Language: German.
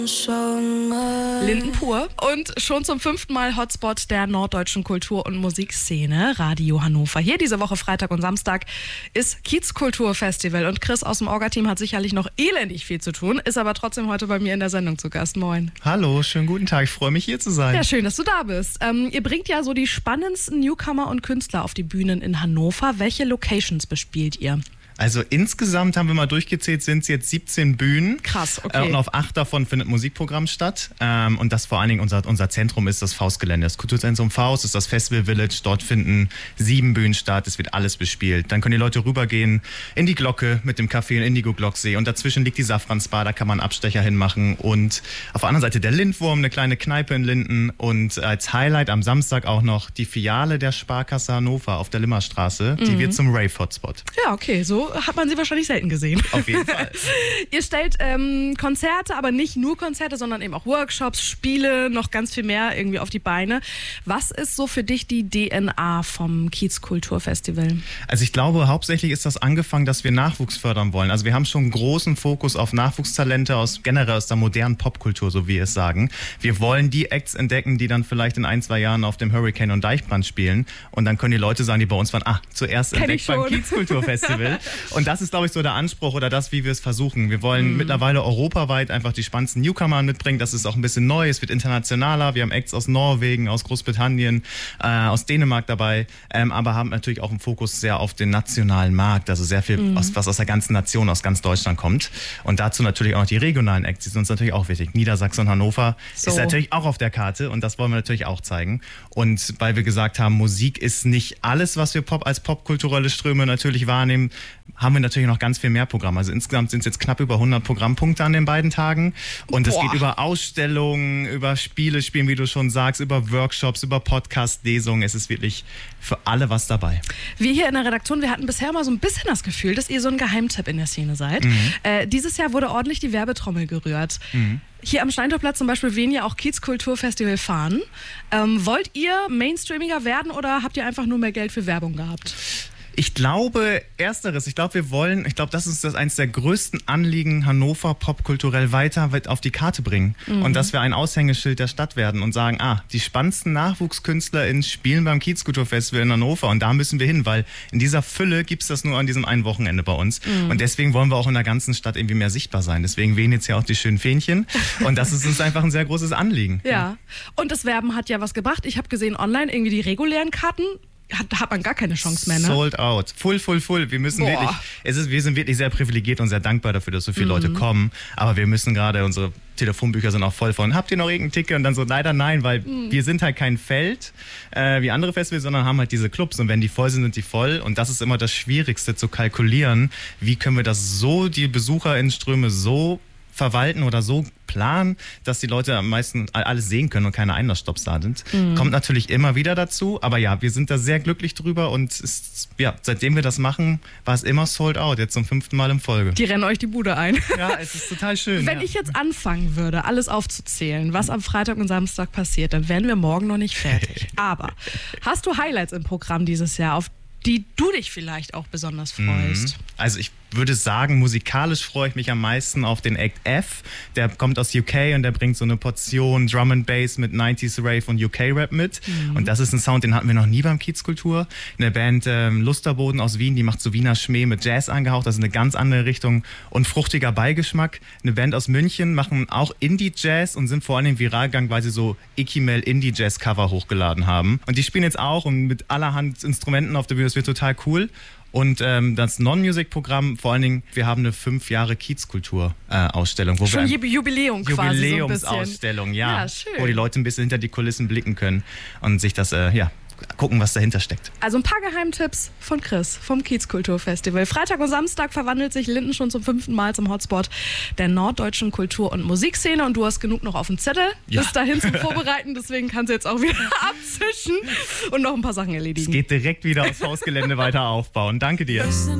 Linden pur und schon zum 5. Mal Hotspot der norddeutschen Kultur- und Musikszene, Radio Hannover. Hier diese Woche Freitag und Samstag ist Kiezkulturfestival und Chris aus dem Orga-Team hat sicherlich noch elendig viel zu tun, ist aber trotzdem heute bei mir in der Sendung zu Gast. Moin. Hallo, schönen guten Tag, ich freue mich hier zu sein. Ja, schön, dass du da bist. Ihr bringt ja so die spannendsten Newcomer und Künstler auf die Bühnen in Hannover. Welche Locations bespielt ihr? Also insgesamt haben wir mal durchgezählt, sind es jetzt 17 Bühnen. Krass, okay. Und auf 8 davon findet Musikprogramm statt. Und das vor allen Dingen unser Zentrum ist das Faustgelände. Das Kulturzentrum Faust ist das Festival Village. Dort finden 7 Bühnen statt. Es wird alles bespielt. Dann können die Leute rübergehen in die Glocke mit dem Café in Indigo-Glocksee. Und dazwischen liegt die Safransbar, da kann man Abstecher hinmachen. Und auf der anderen Seite der Lindwurm, eine kleine Kneipe in Linden. Und als Highlight am Samstag auch noch die Filiale der Sparkasse Hannover auf der Limmerstraße. Die wird zum Rave-Hotspot. Ja, okay, so hat man sie wahrscheinlich selten gesehen. Auf jeden Fall. Ihr stellt Konzerte, aber nicht nur Konzerte, sondern eben auch Workshops, Spiele, noch ganz viel mehr irgendwie auf die Beine. Was ist so für dich die DNA vom Kiezkulturfestival? Also ich glaube, hauptsächlich ist das angefangen, dass wir Nachwuchs fördern wollen. Also wir haben schon einen großen Fokus auf Nachwuchstalente generell aus der modernen Popkultur, so wie wir es sagen. Wir wollen die Acts entdecken, die dann vielleicht in 1-2 Jahren auf dem Hurricane und Deichbrand spielen. Und dann können die Leute sagen, die bei uns waren, zuerst entdeckt beim Kiezkulturfestival. Und das ist, glaube ich, so der Anspruch oder das, wie wir es versuchen. Wir wollen mittlerweile europaweit einfach die spannendsten Newcomer mitbringen. Das ist auch ein bisschen neu, es wird internationaler. Wir haben Acts aus Norwegen, aus Großbritannien, aus Dänemark dabei, aber haben natürlich auch einen Fokus sehr auf den nationalen Markt. Also sehr viel, was aus der ganzen Nation, aus ganz Deutschland kommt. Und dazu natürlich auch noch die regionalen Acts, die sind uns natürlich auch wichtig. Niedersachsen und Hannover ist natürlich auch auf der Karte und das wollen wir natürlich auch zeigen. Und weil wir gesagt haben, Musik ist nicht alles, was wir als popkulturelle Ströme natürlich wahrnehmen, haben wir natürlich noch ganz viel mehr Programme. Also insgesamt sind es jetzt knapp über 100 Programmpunkte an den beiden Tagen. Und es geht über Ausstellungen, über Spiele spielen, wie du schon sagst, über Workshops, über Podcast-Lesungen. Es ist wirklich für alle was dabei. Wir hier in der Redaktion, wir hatten bisher mal so ein bisschen das Gefühl, dass ihr so ein Geheimtipp in der Szene seid. Dieses Jahr wurde ordentlich die Werbetrommel gerührt. Hier am Steintorplatz zum Beispiel wählen ja auch Kiezkulturfestival fahren. Wollt ihr mainstreamiger werden oder habt ihr einfach nur mehr Geld für Werbung gehabt? Ich glaube, ersteres. Ich glaube, das ist eines der größten Anliegen, Hannover popkulturell weiter auf die Karte bringen. Und dass wir ein Aushängeschild der Stadt werden und sagen, die spannendsten NachwuchskünstlerInnen spielen beim Kiezkulturfestival in Hannover und da müssen wir hin, weil in dieser Fülle gibt es das nur an diesem einen Wochenende bei uns. Und deswegen wollen wir auch in der ganzen Stadt irgendwie mehr sichtbar sein. Deswegen wehen jetzt ja auch die schönen Fähnchen und das ist uns einfach ein sehr großes Anliegen. Ja, und das Werben hat ja was gebracht. Ich habe gesehen online irgendwie die regulären Karten. Hat man gar keine Chance mehr, ne? Sold out. Full. Wir müssen wir sind wirklich sehr privilegiert und sehr dankbar dafür, dass so viele Leute kommen. Aber wir müssen gerade, unsere Telefonbücher sind auch voll von, habt ihr noch irgendein Ticket? Und dann so, leider nein, weil wir sind halt kein Feld wie andere Festivals, sondern haben halt diese Clubs. Und wenn die voll sind, sind die voll. Und das ist immer das Schwierigste zu kalkulieren. Wie können wir das so, die BesucherInnenströme so verwalten oder so planen, dass die Leute am meisten alles sehen können und keine Einlassstopps da sind. Kommt natürlich immer wieder dazu, aber ja, wir sind da sehr glücklich drüber und seitdem wir das machen, war es immer sold out, jetzt zum 5. Mal in Folge. Die rennen euch die Bude ein. Ja, es ist total schön. Wenn ich jetzt anfangen würde, alles aufzuzählen, was am Freitag und Samstag passiert, dann wären wir morgen noch nicht fertig. Aber hast du Highlights im Programm dieses Jahr, auf die du dich vielleicht auch besonders freust? Also ich würde sagen, musikalisch freue ich mich am meisten auf den Act F. Der kommt aus UK und der bringt so eine Portion Drum and Bass mit 90s Rave und UK-Rap mit. Und das ist ein Sound, den hatten wir noch nie beim Kiezkultur. Eine Band Lusterboden aus Wien, die macht so Wiener Schmäh mit Jazz angehaucht. Das ist eine ganz andere Richtung und fruchtiger Beigeschmack. Eine Band aus München machen auch Indie-Jazz und sind vor allem viral gegangen, weil sie so Ikimel Indie-Jazz-Cover hochgeladen haben. Und die spielen jetzt auch und mit allerhand Instrumenten auf der Bühne. Das wird total cool. Und das Non-Music-Programm, vor allen Dingen, wir haben eine 5 Jahre Kiezkultur-Ausstellung. Schon Jubiläum quasi so ein bisschen. Jubiläumsausstellung, ja schön. Wo die Leute ein bisschen hinter die Kulissen blicken können und sich das, gucken, was dahinter steckt. Also ein paar Geheimtipps von Chris vom Kiezkulturfestival. Freitag und Samstag verwandelt sich Linden schon zum 5. Mal zum Hotspot der norddeutschen Kultur- und Musikszene und du hast genug noch auf dem Zettel bis dahin zum Vorbereiten, deswegen kannst du jetzt auch wieder abzischen und noch ein paar Sachen erledigen. Es geht direkt wieder aufs Hausgelände weiter aufbauen. Danke dir.